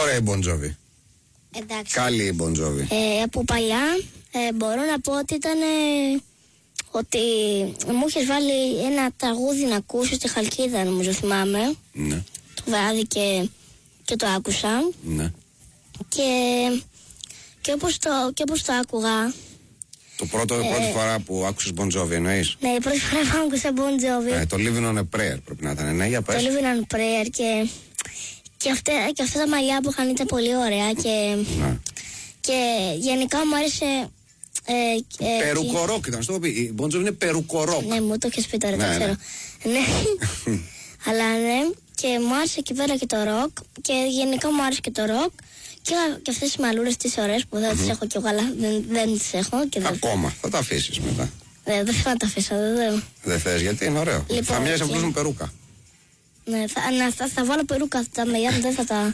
Ωραία η Bon Jovi. Εντάξει. Καλή η Bon Jovi. Από παλιά μπορώ να πω ότι ήταν ότι μου είχες βάλει ένα τραγούδι να ακούσω στη Χαλκίδα, νομίζω, θυμάμαι. Ναι. Το βράδυ και το άκουσα. Ναι. Και όπως το άκουγα. Πρώτη φορά που άκουσες Bon Jovi εννοείς? Ναι, η πρώτη φορά που άκουσα Bon Jovi. Το Living on a Prayer πρέπει να ήταν, ναι, για πες. Το Living on a Prayer και αυτά τα μαλλιά που είχαν ήταν πολύ ωραία και γενικά μου άρεσε. Περουκορόκ ήταν, στο πω πει. Η Bon Jovi είναι περουκορόκ. Ναι, μου το έχεις πει τώρα, το ξέρω. Ναι. Αλλά ναι, και μου άρεσε εκεί πέρα και το ροκ και γενικά μου άρεσε και το ροκ και αυτές τις μαλλούρες τις ωραίες που δεν τις έχω κι εγώ, αλλά δεν τις έχω. Ακόμα, θα τα αφήσεις μετά. Δεν θέλω να τα αφήσω, δεν θες, γιατί είναι ωραίο. Θα μοιάζει απλώς με περούκα. Ναι, θα βάλω περούκα αυτά τα μαλλιά μου, δεν θα τα...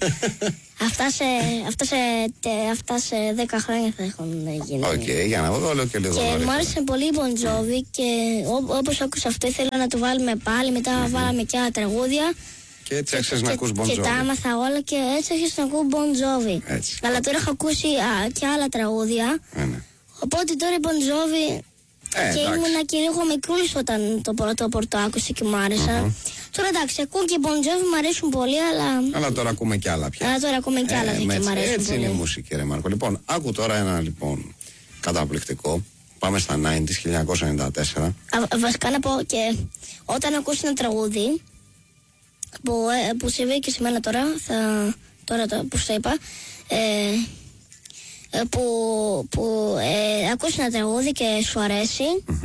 Αυτά σε 10 χρόνια θα έχουν γίνει. Οκ, για να δω, λέω και λίγο. Και μου άρεσε πολύ η Bon Jovi και όπως άκουσα αυτό ήθελα να το βάλουμε πάλι, μετά βάλαμε και άλλα τραγούδια. Και έτσι άρχισες να ακούς Bon Jovi. Και τα άμαθα όλα και έτσι άρχισα να ακούω Bon Jovi. Αλλά τώρα έχω ακούσει και άλλα τραγούδια. Οπότε τώρα η Bon Jovi... Και ήμουνα και λίγο μικρούλης όταν το πρώτο άκουσα και μου άρεσα. Τώρα εντάξει, ακούω και Bon Jovi, μου αρέσουν πολύ, αλλά τώρα ακούμε κι άλλα πια. Αλλά τώρα ακούμε κι άλλα και μου αρέσουν έτσι πολύ. είναι η μουσική, ρε Μάρκο. Λοιπόν, άκου τώρα ένα καταπληκτικό. Πάμε στα 90's, 1994. Βασικά να πω και όταν ακούσει ένα τραγούδι που συμβεί και σε μένα τώρα, τώρα που σου είπα, που ακούσει ένα τραγούδι και σου αρέσει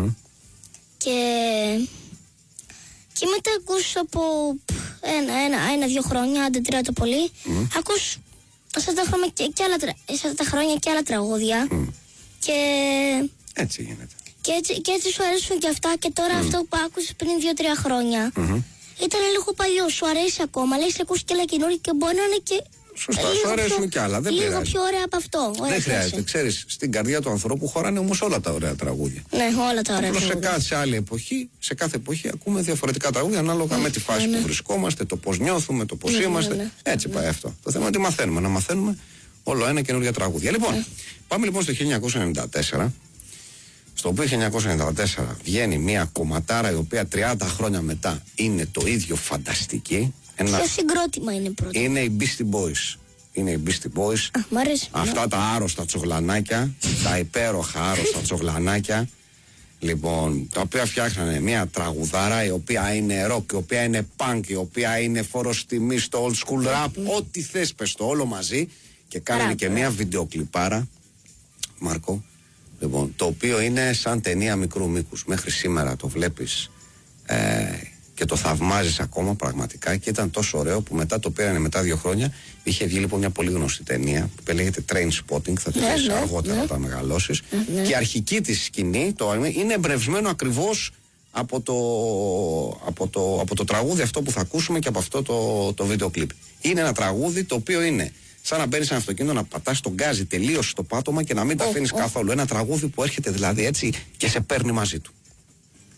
και μετά ακούς από ένα-δύο χρόνια, άντε 3 το πολύ, ακούς σε αυτά τα χρόνια και άλλα τραγούδια και έτσι γίνεται. Και έτσι σου αρέσουν και αυτά και τώρα αυτό που άκουσες πριν 2-3 χρόνια ήταν λίγο παλιό, σου αρέσει ακόμα, λες ακούς και άλλα καινούργια και μπορεί να είναι και σωστά, σου αρέσουν κι άλλα. Δεν λίγο πειράζει. πιο ωραία από αυτό. Δεν χρειάζεται. Ξέρεις, στην καρδιά του ανθρώπου χωράνε όμως όλα τα ωραία τραγούδια. Ναι, όλα τα ωραία τραγούδια. Σε άλλη εποχή, σε κάθε εποχή ακούμε διαφορετικά τραγούδια ανάλογα με τη φάση που βρισκόμαστε, το πώς νιώθουμε, το πώς είμαστε. Έτσι πάει αυτό. Το θέμα είναι ότι μαθαίνουμε. Να μαθαίνουμε όλο ένα καινούργια τραγούδια. Λοιπόν, πάμε λοιπόν στο 1994. Στο οποίο 1994 βγαίνει μια κομματάρα η οποία 30 χρόνια μετά είναι το ίδιο φανταστική. Ποιο συγκρότημα είναι πρώτο? Είναι οι Beastie Boys. Είναι οι Beastie Boys. Μ' αρέσει. Αυτά τα άρρωστα τσογλανάκια, τα υπέροχα άρρωστα τσογλανάκια. Λοιπόν, τα οποία φτιάχνανε μια τραγουδάρα η οποία είναι rock, η οποία είναι punk, η οποία είναι φόρος τιμή στο old school rap. Ό,τι θες πες το όλο μαζί. Και κάνανε και μια βιντεοκλιπάρα, Μάρκο. Λοιπόν, το οποίο είναι σαν ταινία μικρού μήκους. Μέχρι σήμερα το βλέπεις και το θαυμάζεις ακόμα πραγματικά και ήταν τόσο ωραίο που μετά το πήρανε μετά 2 χρόνια. Είχε βγει λοιπόν μια πολύ γνωστή ταινία που λέγεται Trainspotting, θα τη δεις αργότερα όταν μεγαλώσεις. Και η αρχική της σκηνή είναι εμπνευσμένο ακριβώς από το τραγούδι αυτό που θα ακούσουμε και από αυτό το βίντεο κλιπ. Είναι ένα τραγούδι το οποίο είναι σαν να μπαίνεις σε ένα αυτοκίνητο, να πατάς τον γκάζι τελείως στο πάτωμα και να μην τα αφήνεις καθόλου. Ένα τραγούδι που έρχεται δηλαδή έτσι και σε παίρνει μαζί του.